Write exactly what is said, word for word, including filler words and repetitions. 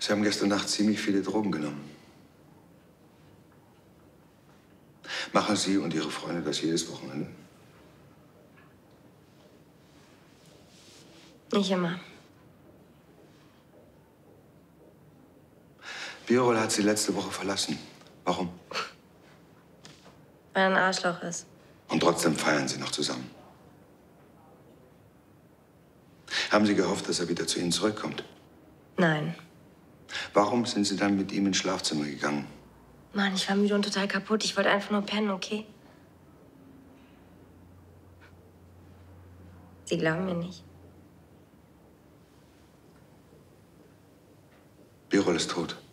Sie haben gestern Nacht ziemlich viele Drogen genommen. Machen Sie und Ihre Freunde das jedes Wochenende? Nicht immer. Birol hat Sie letzte Woche verlassen. Warum? Weil er ein Arschloch ist. Und trotzdem feiern Sie noch zusammen. Haben Sie gehofft, dass er wieder zu Ihnen zurückkommt? Nein. Warum sind Sie dann mit ihm ins Schlafzimmer gegangen? Mann, ich war müde und total kaputt. Ich wollte einfach nur pennen, okay? Sie glauben mir nicht. Birol ist tot.